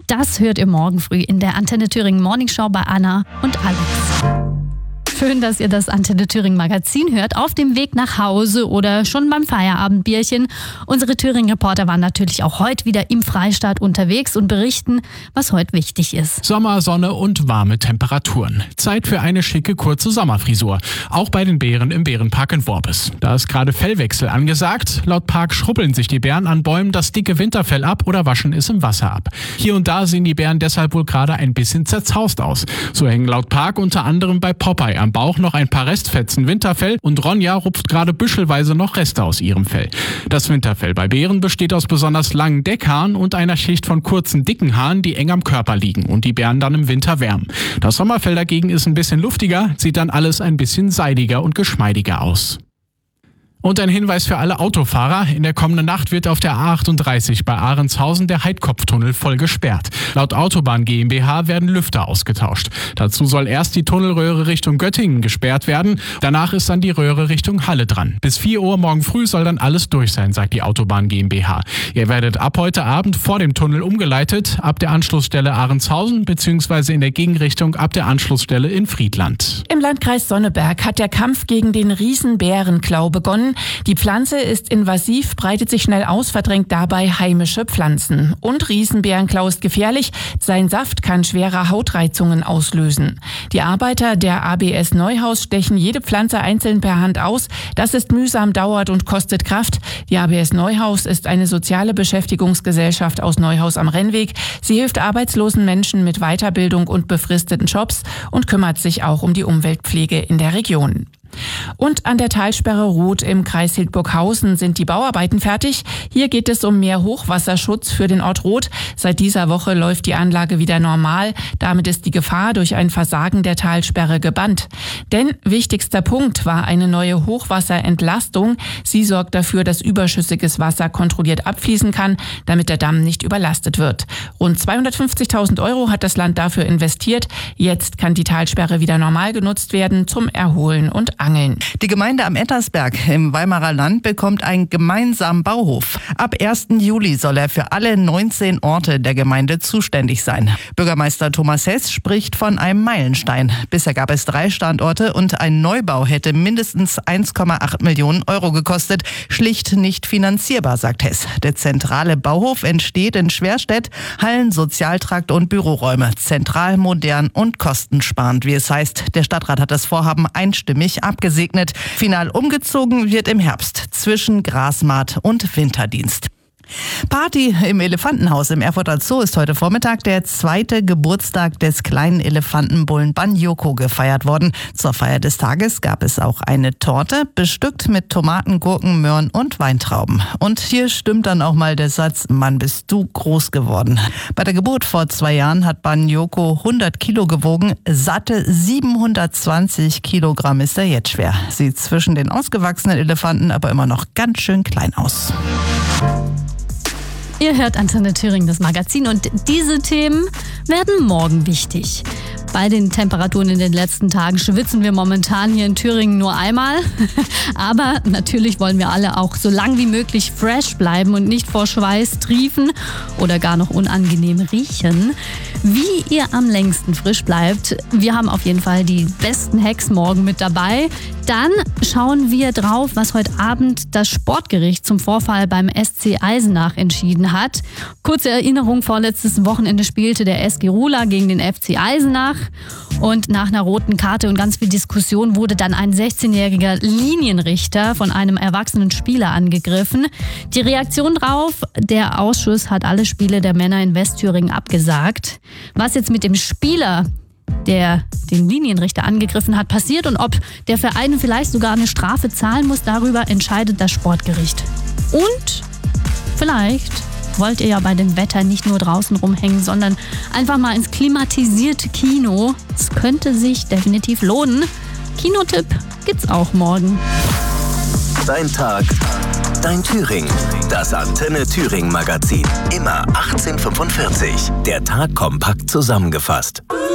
Das hört ihr morgen früh in der Antenne Thüringen Morning Show bei Anna und Alex. Schön, dass ihr das Antenne Thüringen Magazin hört, auf dem Weg nach Hause oder schon beim Feierabendbierchen. Unsere Thüringen-Reporter waren natürlich auch heute wieder im Freistaat unterwegs und berichten, was heute wichtig ist. Sommer, Sonne und warme Temperaturen. Zeit für eine schicke, kurze Sommerfrisur. Auch bei den Bären im Bärenpark in Worbis. Da ist gerade Fellwechsel angesagt. Laut Park schrubbeln sich die Bären an Bäumen das dicke Winterfell ab oder waschen es im Wasser ab. Hier und da sehen die Bären deshalb wohl gerade ein bisschen zerzaust aus. So hängen laut Park unter anderem bei Popeye am Bauch noch ein paar Restfetzen Winterfell und Ronja rupft gerade büschelweise noch Reste aus ihrem Fell. Das Winterfell bei Bären besteht aus besonders langen Deckhaaren und einer Schicht von kurzen, dicken Haaren, die eng am Körper liegen und die Bären dann im Winter wärmen. Das Sommerfell dagegen ist ein bisschen luftiger, sieht dann alles ein bisschen seidiger und geschmeidiger aus. Und ein Hinweis für alle Autofahrer. In der kommenden Nacht wird auf der A38 bei Ahrenshausen der Heidkopftunnel voll gesperrt. Laut Autobahn GmbH werden Lüfter ausgetauscht. Dazu soll erst die Tunnelröhre Richtung Göttingen gesperrt werden. Danach ist dann die Röhre Richtung Halle dran. Bis 4 Uhr morgen früh soll dann alles durch sein, sagt die Autobahn GmbH. Ihr werdet ab heute Abend vor dem Tunnel umgeleitet, ab der Anschlussstelle Ahrenshausen bzw. in der Gegenrichtung ab der Anschlussstelle in Friedland. Im Landkreis Sonneberg hat der Kampf gegen den Riesenbärenklau begonnen. Die Pflanze ist invasiv, breitet sich schnell aus, verdrängt dabei heimische Pflanzen. Und Riesenbärenklau ist gefährlich. Sein Saft kann schwere Hautreizungen auslösen. Die Arbeiter der ABS Neuhaus stechen jede Pflanze einzeln per Hand aus. Das ist mühsam, dauert und kostet Kraft. Die ABS Neuhaus ist eine soziale Beschäftigungsgesellschaft aus Neuhaus am Rennweg. Sie hilft arbeitslosen Menschen mit Weiterbildung und befristeten Jobs und kümmert sich auch um die Umweltpflege in der Region. Und an der Talsperre Roth im Kreis Hildburghausen sind die Bauarbeiten fertig. Hier geht es um mehr Hochwasserschutz für den Ort Roth. Seit dieser Woche läuft die Anlage wieder normal. Damit ist die Gefahr durch ein Versagen der Talsperre gebannt. Denn wichtigster Punkt war eine neue Hochwasserentlastung. Sie sorgt dafür, dass überschüssiges Wasser kontrolliert abfließen kann, damit der Damm nicht überlastet wird. Rund 250.000 € hat das Land dafür investiert. Jetzt kann die Talsperre wieder normal genutzt werden zum Erholen und Angeln. Die Gemeinde am Ettersberg im Weimarer Land bekommt einen gemeinsamen Bauhof. Ab 1. Juli soll er für alle 19 Orte der Gemeinde zuständig sein. Bürgermeister Thomas Hess spricht von einem Meilenstein. Bisher gab es 3 Standorte und ein Neubau hätte mindestens 1,8 Millionen € gekostet. Schlicht nicht finanzierbar, sagt Hess. Der zentrale Bauhof entsteht in Schwerstedt, Hallen, Sozialtrakt und Büroräume. Zentral, modern und kostensparend, wie es heißt. Der Stadtrat hat das Vorhaben einstimmig abgesegnet. Final umgezogen wird im Herbst zwischen Grasmaat und Winterdienst. Party im Elefantenhaus im Erfurter Zoo ist heute Vormittag der 2. Geburtstag des kleinen Elefantenbullen Banyoko gefeiert worden. Zur Feier des Tages gab es auch eine Torte, bestückt mit Tomaten, Gurken, Möhren und Weintrauben. Und hier stimmt dann auch mal der Satz, Mann, bist du groß geworden. Bei der Geburt vor 2 Jahren hat Banyoko 100 Kilo gewogen, satte 720 Kilogramm ist er jetzt schwer. Sieht zwischen den ausgewachsenen Elefanten aber immer noch ganz schön klein aus. Ihr hört Antenne Thüringen, das Magazin, und diese Themen werden morgen wichtig. Bei den Temperaturen in den letzten Tagen schwitzen wir momentan hier in Thüringen nur einmal. Aber natürlich wollen wir alle auch so lang wie möglich fresh bleiben und nicht vor Schweiß triefen oder gar noch unangenehm riechen. Wie ihr am längsten frisch bleibt, wir haben auf jeden Fall die besten Hacks morgen mit dabei. Dann schauen wir drauf, was heute Abend das Sportgericht zum Vorfall beim SC Eisenach entschieden hat. Kurze Erinnerung, vorletztes Wochenende spielte der SG Rula gegen den FC Eisenach. Und nach einer roten Karte und ganz viel Diskussion wurde dann ein 16-jähriger Linienrichter von einem erwachsenen Spieler angegriffen. Die Reaktion drauf: der Ausschuss hat alle Spiele der Männer in Westthüringen abgesagt. Was jetzt mit dem Spieler, der den Linienrichter angegriffen hat, passiert und ob der Verein vielleicht sogar eine Strafe zahlen muss, darüber entscheidet das Sportgericht. Und vielleicht wollt ihr ja bei dem Wetter nicht nur draußen rumhängen, sondern einfach mal ins klimatisierte Kino. Es könnte sich definitiv lohnen. Kinotipp gibt's auch morgen. Dein Tag, dein Thüringen. Das Antenne Thüringen Magazin. Immer 18:45. Der Tag kompakt zusammengefasst.